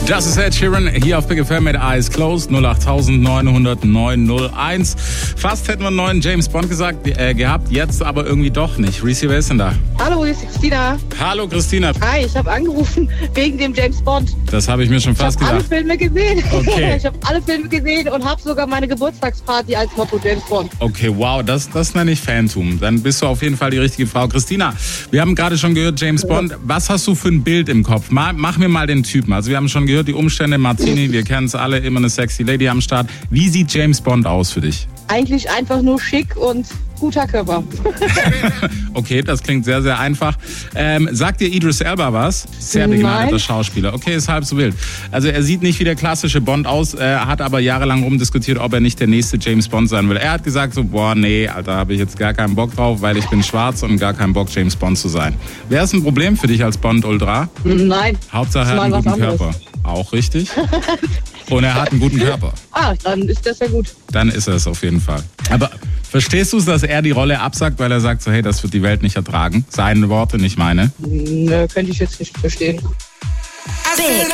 Das ist Ed Sheeran hier auf Big FM mit Eyes Closed 08900 Fast hätten wir einen neuen James Bond gehabt, jetzt aber irgendwie doch nicht. Reese, wer ist denn da? Hallo, hier ist Christina. Hallo Christina. Hi, ich habe angerufen wegen dem James Bond. Das habe ich mir schon fast gedacht. Ich habe alle Filme gesehen. Okay. Ich habe alle Filme gesehen und habe sogar meine Geburtstagsparty als Motto James Bond. Okay, wow, das nenne ich Fantum. Dann bist du auf jeden Fall die richtige Frau. Christina, wir haben gerade schon gehört, James Bond. Was hast du für ein Bild im Kopf? Mach mir mal den Typen. Also wir haben schon gehört, die Umstände, Martini, wir kennen es alle, immer eine sexy Lady am Start. Wie sieht James Bond aus für dich? Eigentlich einfach nur schick und guter Körper. Okay, das klingt sehr, sehr einfach. Sagt dir Idris Elba was? Sehr begnadeter Schauspieler. Okay, ist halb so wild. Also er sieht nicht wie der klassische Bond aus, hat aber jahrelang rumdiskutiert, ob er nicht der nächste James Bond sein will. Er hat gesagt so, nee, Alter, habe ich jetzt gar keinen Bock drauf, weil ich bin schwarz und gar keinen Bock, James Bond zu sein. Wäre es ein Problem für dich als Bond-Ultra? Nein. Hauptsache er hat einen guten Körper. Auch richtig. Und er hat einen guten Körper. Dann ist das ja gut. Dann ist er es auf jeden Fall. Aber verstehst du es, dass er die Rolle absagt, weil er sagt so, hey, das wird die Welt nicht ertragen? Seine Worte, nicht meine. Nö, könnte ich jetzt nicht verstehen. Big